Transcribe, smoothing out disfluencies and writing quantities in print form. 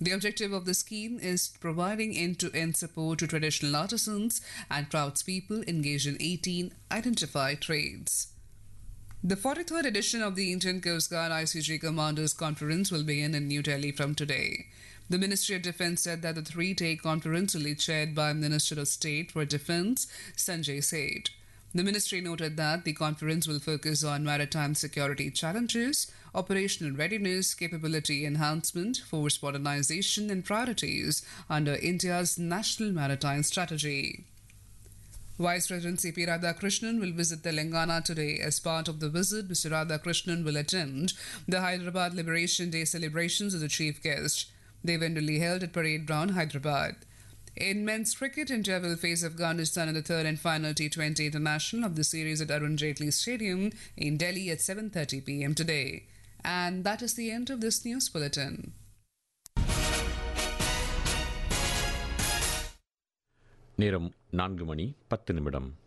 The objective of the scheme is providing end-to-end support to traditional artisans and craftspeople engaged in 18 identified trades. The 43rd edition of the Indian Coast Guard ICG Commanders Conference will begin in New Delhi from today. The Ministry of Defence said that the three-day conference will be chaired by Minister of State for Defence, Sanjay Seth. The ministry noted that the conference will focus on maritime security challenges, operational readiness, capability enhancement, force modernization, and priorities under India's National Maritime Strategy. Vice President C.P. Radhakrishnan will visit Telangana today. As part of the visit, Mr. Radhakrishnan will attend the Hyderabad Liberation Day celebrations as a chief guest. They were newly held at Parade Ground, Hyderabad. In men's cricket, India will face Afghanistan in the third and final T20 International of the series at Arun Jaitley Stadium in Delhi at 7:30 p.m. today. And that is the end of this news bulletin. நேரம் 4 மணி 10 நிமிடம்.